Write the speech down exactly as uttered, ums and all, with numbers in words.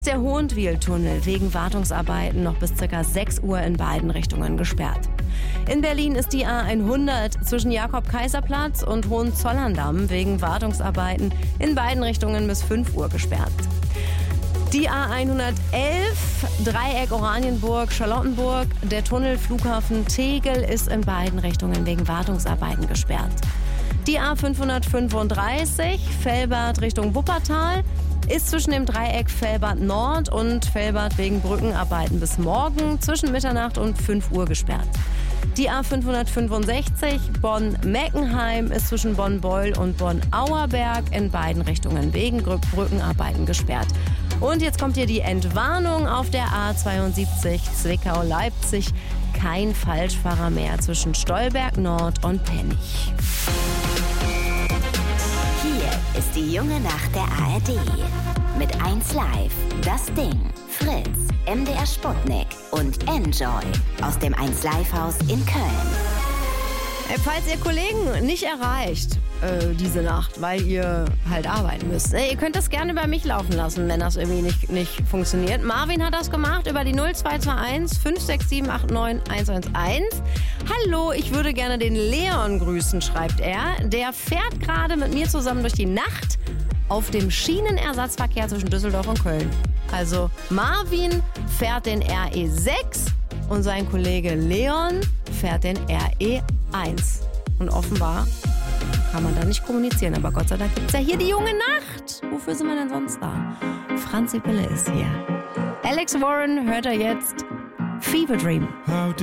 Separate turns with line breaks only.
Der Hohentwiel-Tunnel wegen Wartungsarbeiten noch bis ca. sechs Uhr in beiden Richtungen gesperrt. In Berlin ist die A hundert zwischen Jakob-Kaiser-Platz und Hohenzollern-Damm wegen Wartungsarbeiten in beiden Richtungen bis fünf Uhr gesperrt. Die A hundertelf, Dreieck Oranienburg-Charlottenburg, der Tunnel Flughafen Tegel ist in beiden Richtungen wegen Wartungsarbeiten gesperrt. Die A fünfhundertfünfunddreißig, Velbert Richtung Wuppertal, ist zwischen dem Dreieck Velbert Nord und Velbert wegen Brückenarbeiten bis morgen zwischen Mitternacht und fünf Uhr gesperrt. Die A fünfhundertfünfundsechzig Bonn-Meckenheim ist zwischen Bonn-Beul und Bonn-Auerberg in beiden Richtungen wegen Brückenarbeiten gesperrt. Und jetzt kommt hier die Entwarnung auf der A zweiundsiebzig Zwickau-Leipzig. Kein Falschfahrer mehr zwischen Stolberg Nord und Pennig.
Hier ist die junge Nacht der A R D. Mit eins Live, Das Ding, Fritz, M D R Sputnik und Enjoy aus dem eins Live Haus in Köln.
Falls ihr Kollegen nicht erreicht äh, diese Nacht, weil ihr halt arbeiten müsst, äh, ihr könnt das gerne über mich laufen lassen, wenn das irgendwie nicht, nicht funktioniert. Marvin hat das gemacht über die null zwei zwei eins fünf sechs sieben acht neun eins eins eins. Hallo, ich würde gerne den Leon grüßen, schreibt er. Der fährt gerade mit mir zusammen durch die Nacht auf dem Schienenersatzverkehr zwischen Düsseldorf und Köln. Also Marvin fährt den R E sechs und sein Kollege Leon fährt den R E eins. Und offenbar kann man da nicht kommunizieren. Aber Gott sei Dank gibt es ja hier die junge Nacht. Wofür sind wir denn sonst da? Franzi Pille ist hier. Alex Warren hört er jetzt. Fever Dream.